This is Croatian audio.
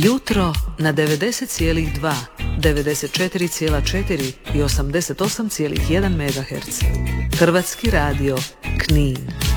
Jutro na 90,2, 94,4 i 88,1 MHz. Hrvatski radio Knin.